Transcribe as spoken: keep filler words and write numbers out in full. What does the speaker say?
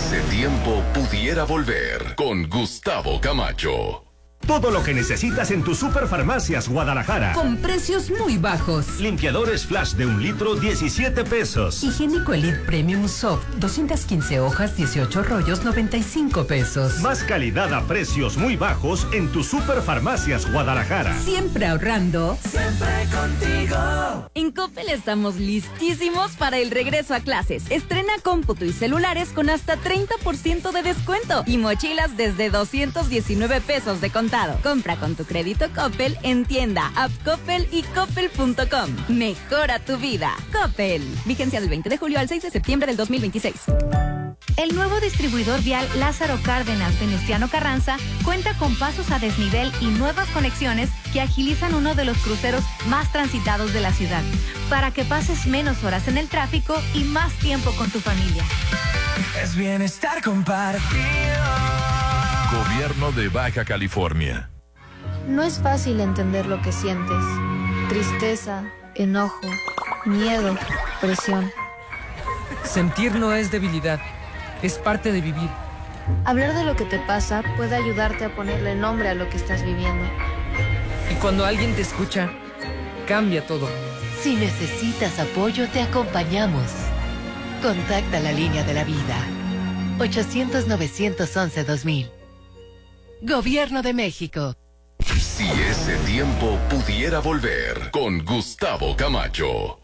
ese tiempo pudiera volver con Gustavo Camacho. Todo lo que necesitas en tu Superfarmacias Guadalajara. Con precios muy bajos. Limpiadores Flash de un litro, diecisiete pesos. Higiénico Elite Premium Soft, doscientas quince hojas, dieciocho rollos, noventa y cinco pesos. Más calidad a precios muy bajos en tu Superfarmacias Guadalajara. Siempre ahorrando. Siempre contigo. En Coppel estamos listísimos para el regreso a clases. Estrena cómputo y celulares con hasta treinta por ciento de descuento. Y mochilas desde doscientos diecinueve pesos de contado. Compra con tu crédito Coppel en tienda, app Coppel y coppel punto com. Mejora tu vida. Coppel. Vigencia del veinte de julio al seis de septiembre del dos mil veintiséis. El nuevo distribuidor vial Lázaro Cárdenas Venustiano Carranza cuenta con pasos a desnivel y nuevas conexiones que agilizan uno de los cruceros más transitados de la ciudad, para que pases menos horas en el tráfico y más tiempo con tu familia. Es bienestar compartido. Gobierno de Baja California. No es fácil entender lo que sientes. Tristeza, enojo, miedo, presión. Sentir no es debilidad, es parte de vivir. Hablar de lo que te pasa puede ayudarte a ponerle nombre a lo que estás viviendo. Y cuando alguien te escucha, cambia todo. Si necesitas apoyo, te acompañamos. Contacta la línea de la vida. ochocientos, novecientos once, dos mil. Gobierno de México. Si ese tiempo pudiera volver con Gustavo Camacho.